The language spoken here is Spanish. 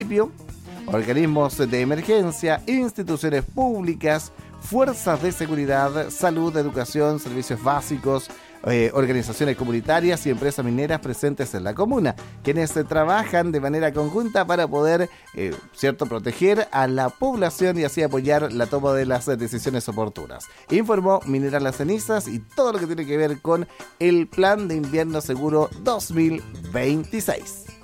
municipio, organismos de emergencia, instituciones públicas, fuerzas de seguridad, salud, educación, servicios básicos, organizaciones comunitarias y empresas mineras presentes en la comuna, quienes trabajan de manera conjunta para poder proteger a la población y así apoyar la toma de las decisiones oportunas. Informó Mineral Las Cenizas y todo lo que tiene que ver con el Plan de Invierno Seguro 2026.